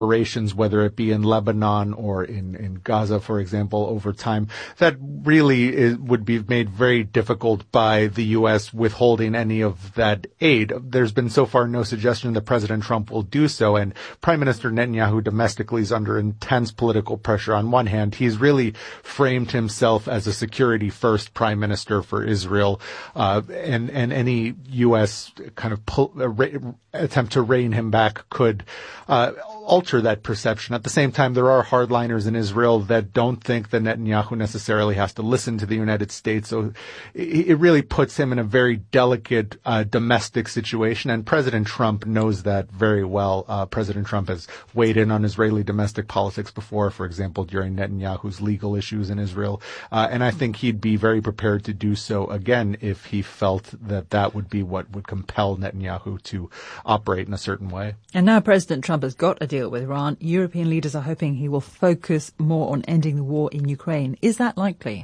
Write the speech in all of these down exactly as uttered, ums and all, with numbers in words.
operations, whether it be in Lebanon or in, in Gaza, for example, over time, that really is, would be made very difficult by the U S withholding any of that aid. There's been so far no suggestion that President Trump will do so, and Prime Minister Netanyahu domestically is under intense political pressure. On one hand, he's really framed himself as a security-first prime minister for Israel, uh, and, and any U S kind of pull, uh, ra- attempt to rein him back could uh, alter that perception. At the same time, there are hardliners in Israel that don't think that Netanyahu necessarily has to listen to the United States. So it, it really puts him in a very delicate uh, domestic situation, and President Trump knows that very well. Uh, President Trump has weighed in on Israeli domestic politics before, for example, during Netanyahu's legal issues in Israel, uh, and I think he'd be very prepared to do so again if he felt that that would be what would compel Netanyahu to operate in a certain way. And now President Trump has got a deal with Iran. European leaders are hoping he will focus more on ending the war in Ukraine. Is that likely?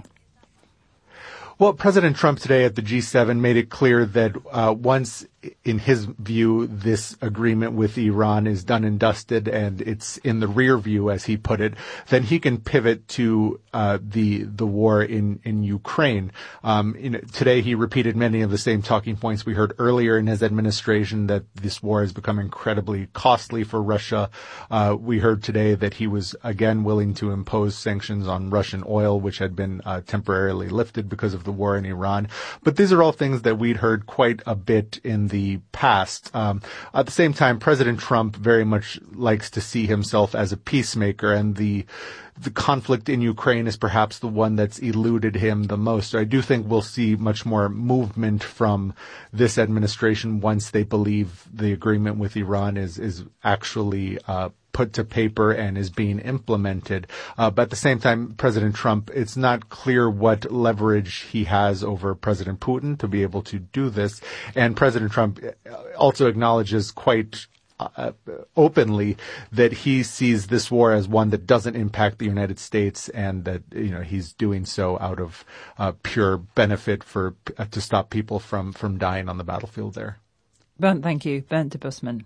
Well, President Trump today at the G seven made it clear that uh, once, in his view, this agreement with Iran is done and dusted and it's in the rear view, as he put it, then he can pivot to uh, the the war in, in Ukraine. Um, you know, today he repeated many of the same talking points we heard earlier in his administration, that this war has become incredibly costly for Russia. Uh, we heard today that he was again willing to impose sanctions on Russian oil, which had been uh, temporarily lifted because of the war in Iran. But these are all things that we'd heard quite a bit in the past. Um, at the same time, President Trump very much likes to see himself as a peacemaker, and the the conflict in Ukraine is perhaps the one that's eluded him the most. So I do think we'll see much more movement from this administration once they believe the agreement with Iran is is actually uh put to paper and is being implemented. Uh, but at the same time, President Trump, it's not clear what leverage he has over President Putin to be able to do this. And President Trump also acknowledges quite Uh, openly that he sees this war as one that doesn't impact the United States, and that, you know, he's doing so out of uh, pure benefit for uh, to stop people from from dying on the battlefield there. Bernd, thank you. Bernd de Busman.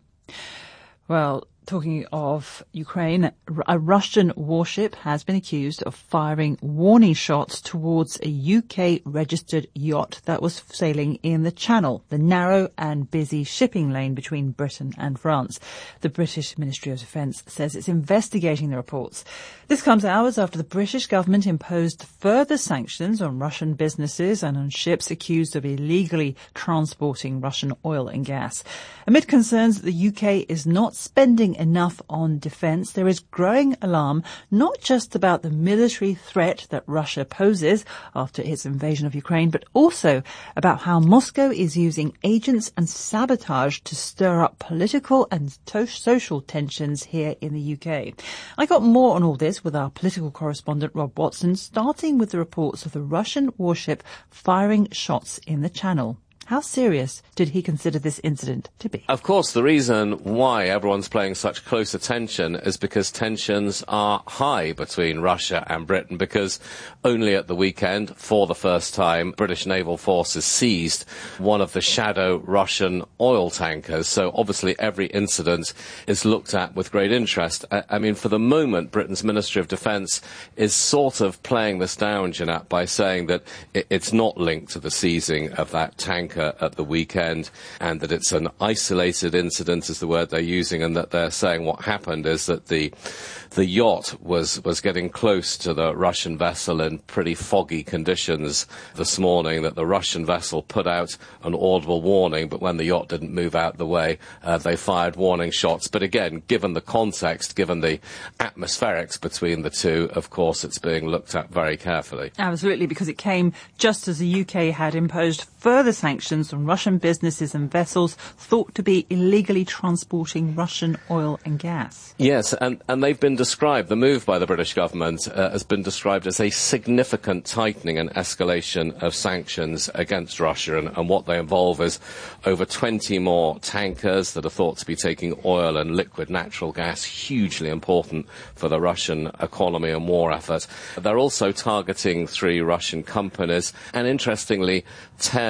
Well, talking of Ukraine, a Russian warship has been accused of firing warning shots towards a U K-registered yacht that was sailing in the Channel, the narrow and busy shipping lane between Britain and France. The British Ministry of Defence says it's investigating the reports. This comes hours after the British government imposed further sanctions on Russian businesses and on ships accused of illegally transporting Russian oil and gas. Amid concerns that the U K is not spending enough on defence, there is growing alarm not just about the military threat that Russia poses after its invasion of Ukraine, but also about how Moscow is using agents and sabotage to stir up political and to- social tensions here in the U K. I got more on all this with our political correspondent Rob Watson, starting with the reports of the Russian warship firing shots in the Channel. How serious did he consider this incident to be? Of course, the reason why everyone's paying such close attention is because tensions are high between Russia and Britain, because only at the weekend, for the first time, British naval forces seized one of the shadow Russian oil tankers. So obviously every incident is looked at with great interest. I, I mean, for the moment, Britain's Ministry of Defence is sort of playing this down, Jeanette, by saying that it, it's not linked to the seizing of that tanker at the weekend, and that it's an isolated incident is the word they're using, and that they're saying what happened is that the the yacht was, was getting close to the Russian vessel in pretty foggy conditions this morning, that the Russian vessel put out an audible warning, but when the yacht didn't move out the way, uh, they fired warning shots. But again, given the context, given the atmospherics between the two, of course, it's being looked at very carefully. Absolutely, because it came just as the U K had imposed further sanctions on Russian businesses and vessels thought to be illegally transporting Russian oil and gas. Yes, and, and they've been described, the move by the British government uh, has been described as a significant tightening and escalation of sanctions against Russia, and, and what they involve is over twenty more tankers that are thought to be taking oil and liquid natural gas, hugely important for the Russian economy and war effort. They're also targeting three Russian companies, and interestingly, ten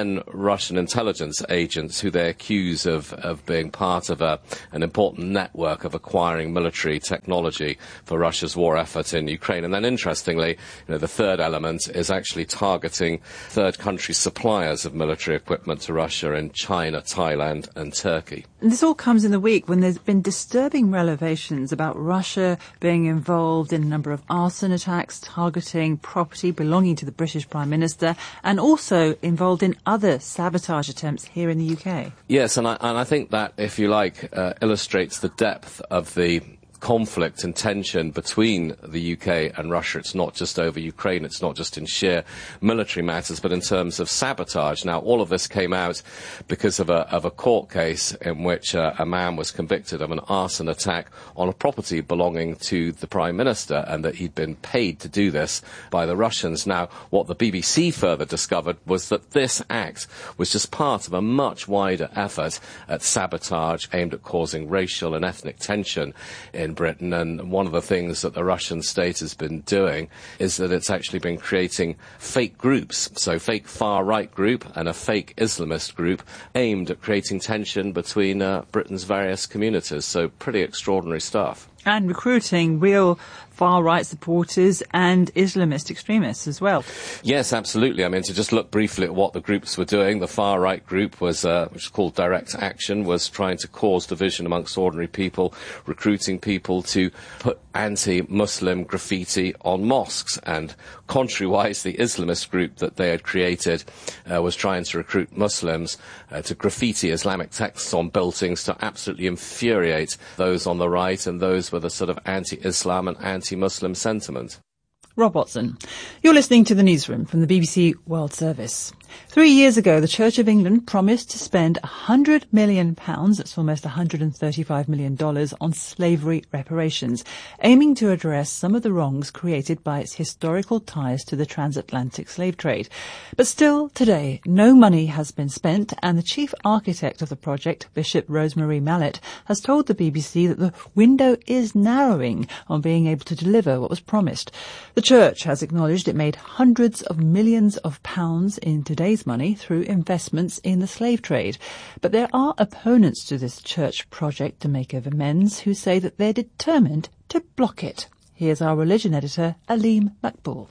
ten Russian intelligence agents who they accuse of, of being part of a, an important network of acquiring military technology for Russia's war effort in Ukraine. And then, interestingly, you know, the third element is actually targeting third country suppliers of military equipment to Russia in China, Thailand and Turkey. And this all comes in the week when there's been disturbing revelations about Russia being involved in a number of arson attacks targeting property belonging to the British Prime Minister, and also involved in other sabotage attempts here in the U K. Yes, and I, and I think that, if you like, uh, illustrates the depth of the conflict and tension between the U K and Russia. It's not just over Ukraine, it's not just in sheer military matters, but in terms of sabotage. Now, all of this came out because of a, of a court case in which uh, a man was convicted of an arson attack on a property belonging to the Prime Minister, and that he'd been paid to do this by the Russians. Now, what the B B C further discovered was that this act was just part of a much wider effort at sabotage aimed at causing racial and ethnic tension in Britain. And one of the things that the Russian state has been doing is that it's actually been creating fake groups, so fake far-right group and a fake Islamist group aimed at creating tension between uh, Britain's various communities. So pretty extraordinary stuff. And recruiting real far-right supporters and Islamist extremists as well. Yes, absolutely. I mean, to just look briefly at what the groups were doing, the far-right group was, uh, which is called Direct Action, was trying to cause division amongst ordinary people, recruiting people to put anti-Muslim graffiti on mosques. And contrary-wise, the Islamist group that they had created uh, was trying to recruit Muslims uh, to graffiti Islamic texts on buildings to absolutely infuriate those on the right and those with a sort of anti-Islam and anti-Muslim sentiment. Rob Watson. You're listening to the Newsroom from the B B C World Service. Three years ago, the Church of England promised to spend one hundred million pounds, that's almost one hundred thirty-five million dollars, on slavery reparations, aiming to address some of the wrongs created by its historical ties to the transatlantic slave trade. But still, today, no money has been spent, and the chief architect of the project, Bishop Rosemary Mallett, has told the B B C that the window is narrowing on being able to deliver what was promised. The Church has acknowledged it made hundreds of millions of pounds in today's money through investments in the slave trade. But there are opponents to this church project to make amends who say that they're determined to block it. Here's our religion editor, Aleem Makbul.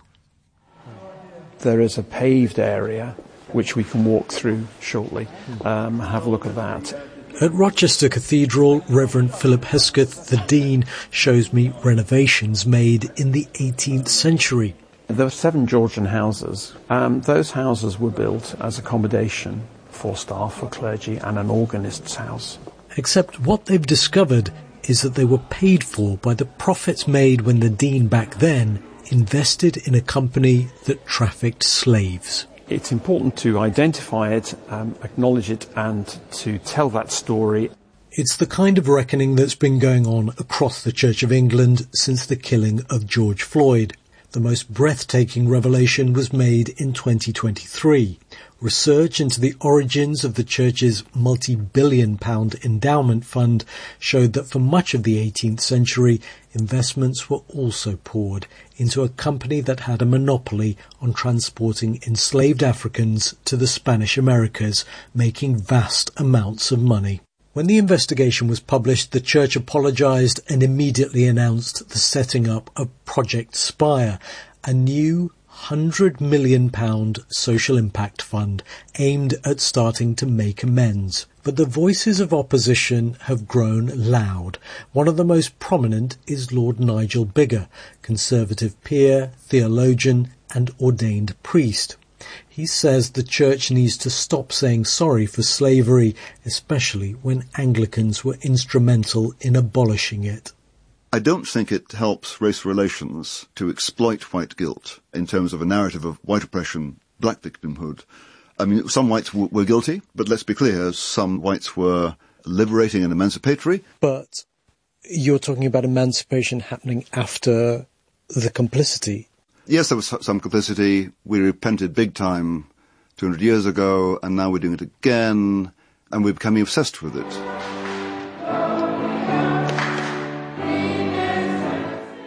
There is a paved area which we can walk through shortly. Um, have a look at that. At Rochester Cathedral, Reverend Philip Hesketh, the Dean, shows me renovations made in the eighteenth century. There were seven Georgian houses. Um, those houses were built as accommodation for staff, for clergy, and an organist's house. Except what they've discovered is that they were paid for by the profits made when the Dean back then invested in a company that trafficked slaves. It's important to identify it, um, acknowledge it, and to tell that story. It's the kind of reckoning that's been going on across the Church of England since the killing of George Floyd. The most breathtaking revelation was made in twenty twenty-three. Research into the origins of the Church's multi-billion pound endowment fund showed that for much of the eighteenth century, investments were also poured into a company that had a monopoly on transporting enslaved Africans to the Spanish Americas, making vast amounts of money. When the investigation was published, the Church apologised and immediately announced the setting up of Project Spire, a new one hundred million pound social impact fund aimed at starting to make amends. But the voices of opposition have grown loud. One of the most prominent is Lord Nigel Biggar, Conservative peer, theologian and ordained priest. He says the Church needs to stop saying sorry for slavery, especially when Anglicans were instrumental in abolishing it. I don't think it helps race relations to exploit white guilt in terms of a narrative of white oppression, black victimhood. I mean, some whites w- were guilty, but let's be clear, some whites were liberating and emancipatory. But you're talking about emancipation happening after the complicity. Yes, there was some complicity. We repented big time two hundred years ago, and now we're doing it again, and we're becoming obsessed with it.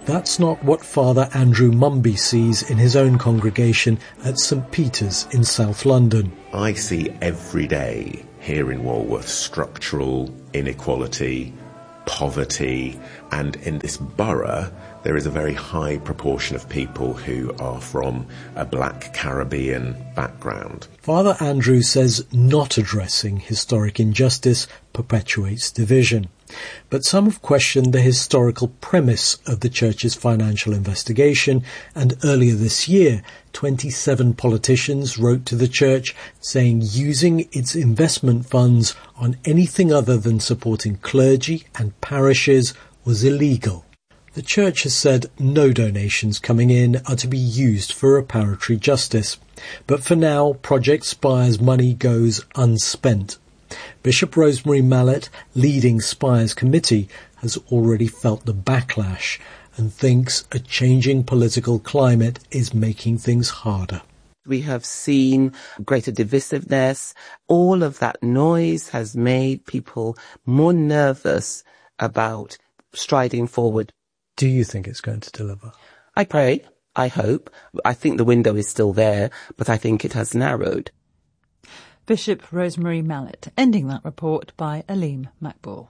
That's not what Father Andrew Mumby sees in his own congregation at St Peter's in South London. I see every day here in Walworth structural inequality, poverty, and in this borough there is a very high proportion of people who are from a black Caribbean background. Father Andrew says not addressing historic injustice perpetuates division. But some have questioned the historical premise of the Church's financial investigation, and earlier this year, twenty-seven politicians wrote to the Church saying using its investment funds on anything other than supporting clergy and parishes was illegal. The Church has said no donations coming in are to be used for reparatory justice, but for now, Project Spire's money goes unspent. Bishop Rosemary Mallett, leading Spire's committee, has already felt the backlash and thinks a changing political climate is making things harder. We have seen greater divisiveness. All of that noise has made people more nervous about striding forward. Do you think it's going to deliver? I pray. I hope. I think the window is still there, but I think it has narrowed. Bishop Rosemary Mallett, ending that report by Aleem Makbul.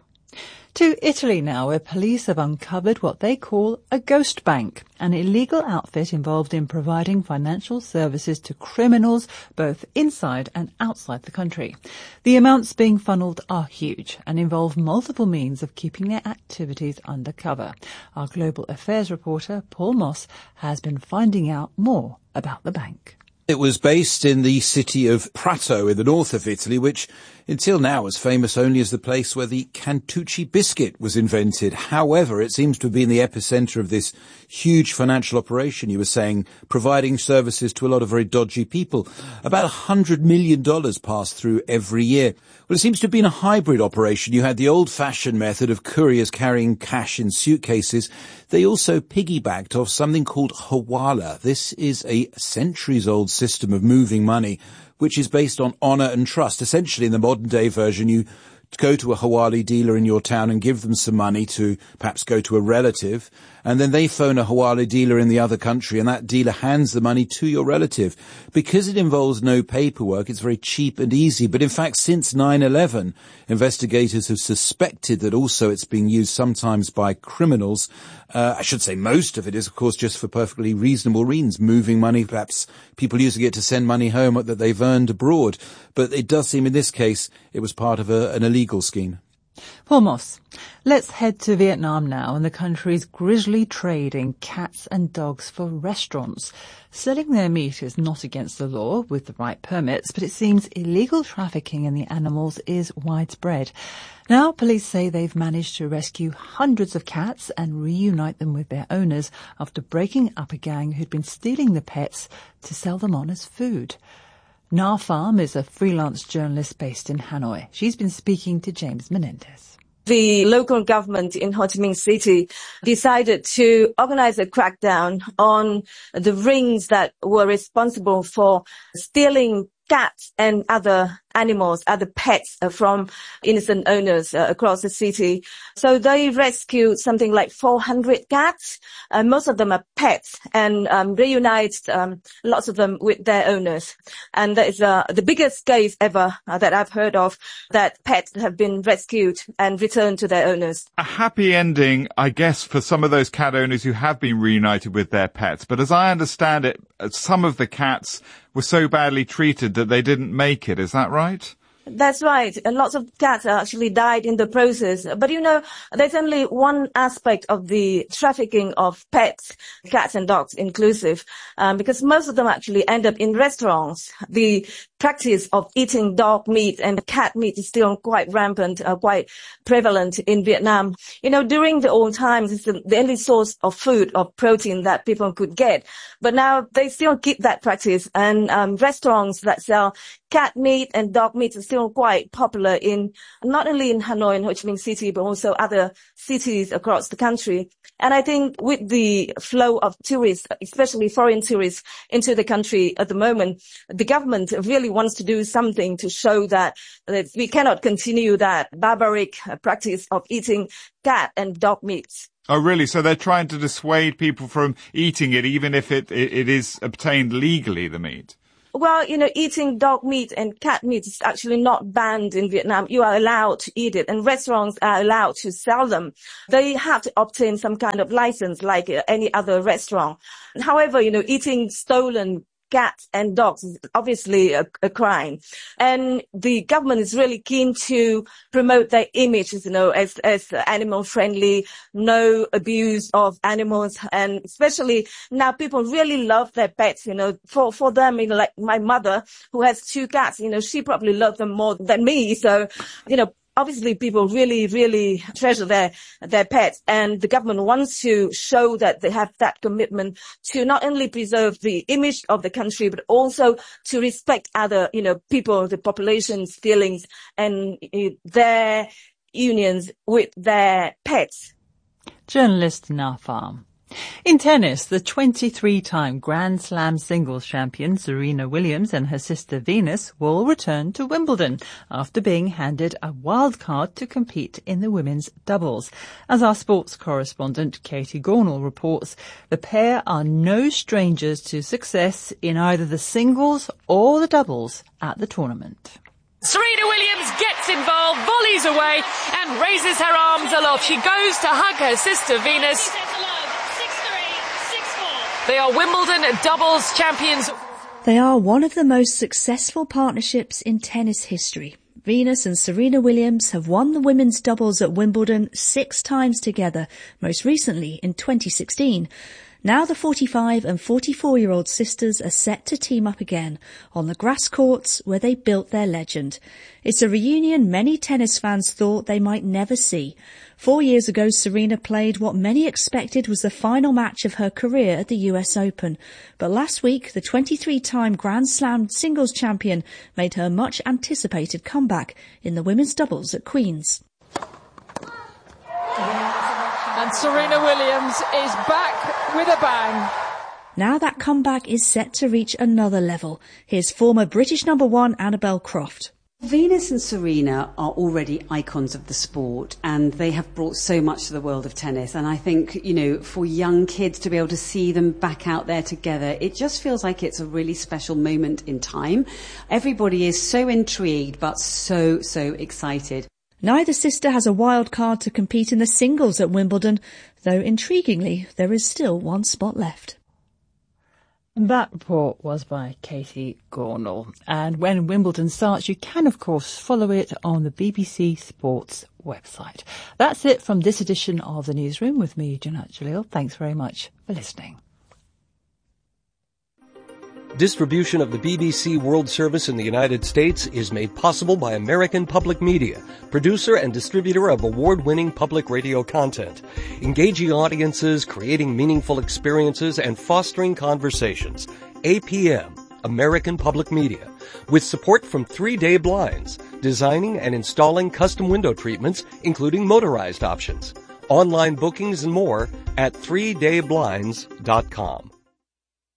To Italy now, where police have uncovered what they call a ghost bank, an illegal outfit involved in providing financial services to criminals both inside and outside the country. The amounts being funneled are huge and involve multiple means of keeping their activities undercover. Our global affairs reporter, Paul Moss, has been finding out more about the bank. It was based in the city of Prato in the north of Italy, which until now was famous only as the place where the Cantucci biscuit was invented. However, it seems to have been the epicenter of this huge financial operation, you were saying, providing services to a lot of very dodgy people. About one hundred million dollars passed through every year. Well, it seems to have been a hybrid operation. You had the old-fashioned method of couriers carrying cash in suitcases. They also piggybacked off something called Hawala. This is a centuries-old system of moving money, which is based on honour and trust. Essentially, in the modern-day version, you go to a Hawali dealer in your town and give them some money to perhaps go to a relative, and then they phone a Hawali dealer in the other country, and that dealer hands the money to your relative. Because it involves no paperwork, it's very cheap and easy. But in fact, since nine eleven, investigators have suspected that also it's being used sometimes by criminals. Uh, I should say most of it is, of course, just for perfectly reasonable reasons, moving money, perhaps people using it to send money home that they've earned abroad. But it does seem in this case it was part of a, an illegal scheme. Paul Moss, let's head to Vietnam now and the country's grisly trade in cats and dogs for restaurants. Selling their meat is not against the law with the right permits, but it seems illegal trafficking in the animals is widespread. Now police say they've managed to rescue hundreds of cats and reunite them with their owners after breaking up a gang who'd been stealing the pets to sell them on as food. Na Pham is a freelance journalist based in Hanoi. She's been speaking to James Menendez. The local government in Ho Chi Minh City decided to organize a crackdown on the rings that were responsible for stealing cats and other animals, other pets uh, from innocent owners uh, across the city. So they rescued something like four hundred cats. Uh, most of them are pets, and um, reunited um, lots of them with their owners. And that is uh, the biggest case ever uh, that I've heard of, that pets have been rescued and returned to their owners. A happy ending, I guess, for some of those cat owners who have been reunited with their pets. But as I understand it, some of the cats were so badly treated that they didn't make it. Is that right? That's right. And lots of cats actually died in the process. But, you know, there's only one aspect of the trafficking of pets, cats and dogs inclusive, um, because most of them actually end up in restaurants. The practice of eating dog meat and cat meat is still quite rampant, uh, quite prevalent in Vietnam. You know, during the old times, it's the, the only source of food, of protein that people could get. But now they still keep that practice, and um, restaurants that sell cat meat and dog meat is still quite popular in, not only in Hanoi and Ho Chi Minh City, but also other cities across the country. And I think with the flow of tourists, especially foreign tourists into the country at the moment, the government really wants to do something to show that, that we cannot continue that barbaric practice of eating cat and dog meats. Oh, really? So they're trying to dissuade people from eating it, even if it, it, it is obtained legally, the meat? Well, you know, eating dog meat and cat meat is actually not banned in Vietnam. You are allowed to eat it, and restaurants are allowed to sell them. They have to obtain some kind of license like any other restaurant. However, you know, eating stolen cats and dogs is obviously a, a crime. And the government is really keen to promote their images, you know, as, as animal friendly, no abuse of animals. And especially now people really love their pets, you know, for, for them, you know, like my mother who has two cats, you know, she probably loves them more than me. So, you know, obviously people really, really treasure their, their pets, and the government wants to show that they have that commitment to not only preserve the image of the country, but also to respect other, you know, people, the population's feelings and uh, their unions with their pets. Journalist Na Phan. In tennis, the twenty-three-time Grand Slam singles champion Serena Williams and her sister Venus will return to Wimbledon after being handed a wild card to compete in the women's doubles. As our sports correspondent Katie Gornall reports, the pair are no strangers to success in either the singles or the doubles at the tournament. Serena Williams gets involved, volleys away and raises her arms aloft. She goes to hug her sister Venus. They are Wimbledon doubles champions. They are one of the most successful partnerships in tennis history. Venus and Serena Williams have won the women's doubles at Wimbledon six times together, most recently in twenty sixteen. Now the forty-five and forty-four-year-old sisters are set to team up again on the grass courts where they built their legend. It's a reunion many tennis fans thought they might never see. Four years ago, Serena played what many expected was the final match of her career at the U S Open. But last week, the twenty-three-time Grand Slam singles champion made her much-anticipated comeback in the women's doubles at Queen's. And Serena Williams is back with a bang. Now that comeback is set to reach another level. Here's former British number one Annabel Croft. Venus and Serena are already icons of the sport, and they have brought so much to the world of tennis. And I think, you know, for young kids to be able to see them back out there together, it just feels like it's a really special moment in time. Everybody is so intrigued, but so, so excited. Neither sister has a wild card to compete in the singles at Wimbledon, though intriguingly, there is still one spot left. That report was by Katie Gornall. And when Wimbledon starts, you can, of course, follow it on the B B C Sports website. That's it from this edition of The Newsroom with me, Janat Jalil. Thanks very much for listening. Distribution of the B B C World Service in the United States is made possible by American Public Media, producer and distributor of award-winning public radio content, engaging audiences, creating meaningful experiences, and fostering conversations. A P M, American Public Media, with support from Three Day Blinds, designing and installing custom window treatments, including motorized options. Online bookings and more at three day blinds dot com.